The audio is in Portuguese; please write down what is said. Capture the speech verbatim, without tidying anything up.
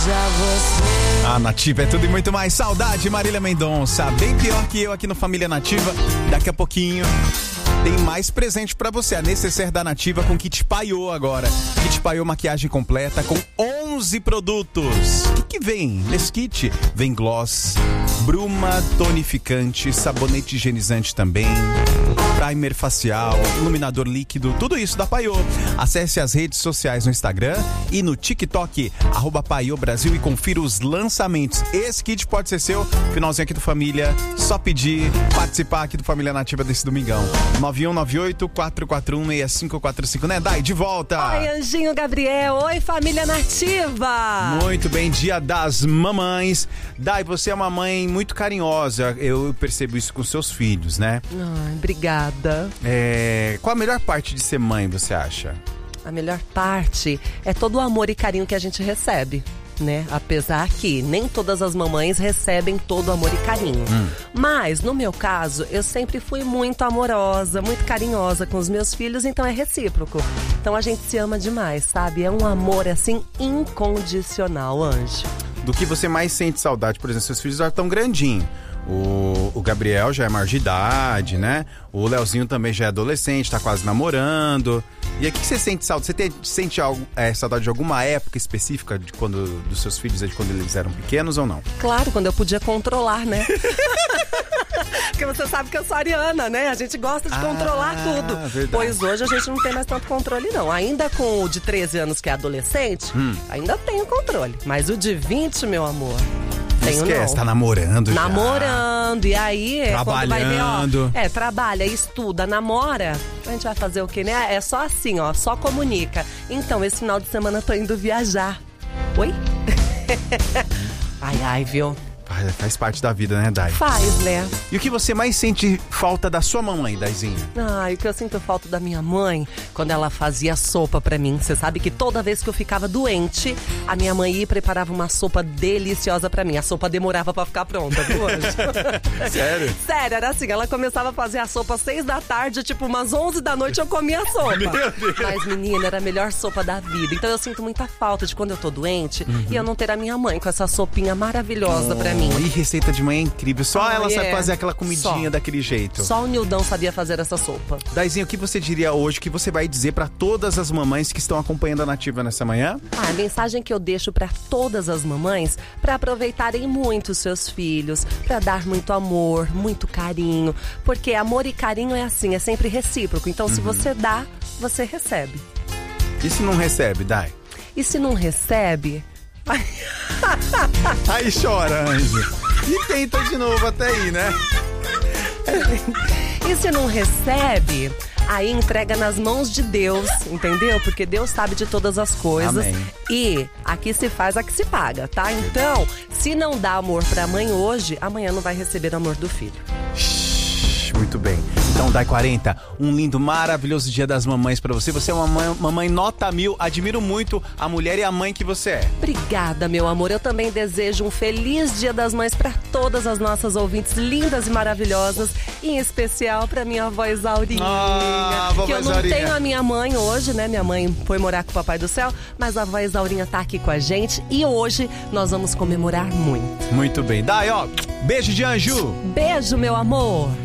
seja você. A Nativa é tudo e muito mais. Saudade, Marília Mendonça. Bem pior que eu aqui no Família Nativa. Daqui a pouquinho tem mais presente pra você. A necessaire da Nativa com Kit Paiô agora. Kit Paiô maquiagem completa com onze produtos. O que, que vem nesse kit? Vem gloss, bruma tonificante, sabonete higienizante também, primer facial, iluminador líquido, tudo isso da Paiô. Acesse as redes sociais no Instagram e no TikTok, arroba Paiô Brasil, e confira os lançamentos. Esse kit pode ser seu, finalzinho aqui do Família. Só pedir, participar aqui do Família Nativa desse domingão. nove um nove oito, quatro quatro um, seis cinco quatro cinco, né, Dai? De volta! Oi, Anjinho Gabriel. Oi, Família Nativa! Muito bem, dia das mamães. Dai, você é uma mãe muito carinhosa, eu percebo isso com seus filhos, né? Ai, obrigada. É... Qual a melhor parte de ser mãe, você acha? A melhor parte é todo o amor e carinho que a gente recebe, né? Apesar que nem todas as mamães recebem todo o amor e carinho. Hum. Mas, no meu caso, eu sempre fui muito amorosa, muito carinhosa com os meus filhos, então é recíproco. Então a gente se ama demais, sabe? É um amor, assim, incondicional, Anjo. Do que você mais sente saudade? Por exemplo, seus filhos já estão grandinhos. O, o Gabriel já é maior de idade, né? O Leozinho também já é adolescente, tá quase namorando. E aí, o que você sente saudade? Você tem, sente algo, é, saudade de alguma época específica de quando, dos seus filhos, de quando eles eram pequenos ou não? Claro, quando eu podia controlar, né? Porque você sabe que eu sou ariana, né? A gente gosta de ah, controlar tudo. Verdade. Pois hoje a gente não tem mais tanto controle, não. Ainda com o de treze anos, que é adolescente, hum. ainda tenho controle. Mas o de vinte, meu amor... Tenho Esquece, não. tá namorando já. Namorando, e aí é quando vai ver, ó, é, trabalha, estuda, namora, a gente vai fazer o quê, né? É só assim, ó, só comunica. Então, esse final de semana eu tô indo viajar. Oi? Ai, ai, viu? Faz parte da vida, né, Dai? Faz, né? E o que você mais sente falta da sua mamãe, Daizinha? Ah, o que eu sinto falta da minha mãe, quando ela fazia sopa pra mim. Você sabe que toda vez que eu ficava doente, a minha mãe ia e preparava uma sopa deliciosa pra mim. A sopa demorava pra ficar pronta, viu, Anjo? Sério? Sério, era assim, ela começava a fazer a sopa às seis da tarde, tipo, umas onze da noite eu comia a sopa. Meu Deus. Mas, menina, era a melhor sopa da vida. Então eu sinto muita falta de quando eu tô doente, uhum. e eu não ter a minha mãe com essa sopinha maravilhosa oh. pra mim. E receita de mãe é incrível. Só ah, ela sabe é. fazer aquela comidinha Só. daquele jeito. Só o Nildão sabia fazer essa sopa. Daizinho, o que você diria hoje, que você vai dizer pra todas as mamães que estão acompanhando a Nativa nessa manhã? Ah, a mensagem que eu deixo pra todas as mamães, pra aproveitarem muito os seus filhos, pra dar muito amor, muito carinho. Porque amor e carinho é assim, é sempre recíproco. Então, uhum. se você dá, você recebe. E se não recebe, Dai? E se não recebe... Aí chora, Anjo. E tenta de novo até aí, né? E se não recebe, aí entrega nas mãos de Deus, entendeu? Porque Deus sabe de todas as coisas. Amém. E aqui se faz, aqui se paga, tá? Então, se não dá amor pra mãe hoje, amanhã não vai receber amor do filho. Muito bem. Então, Dai quarenta, um lindo, maravilhoso dia das mamães pra você. Você é uma mãe, mamãe nota mil. Admiro muito a mulher e a mãe que você é. Obrigada, meu amor. Eu também desejo um feliz dia das mães pra todas as nossas ouvintes lindas e maravilhosas. Em especial pra minha avó Isaurinha. Ah, que eu não Isaurinha. tenho a minha mãe hoje, né? Minha mãe foi morar com o Papai do Céu. Mas a avó Isaurinha tá aqui com a gente. E hoje nós vamos comemorar muito. Muito bem. Dai, ó, beijo de anjo. Beijo, meu amor.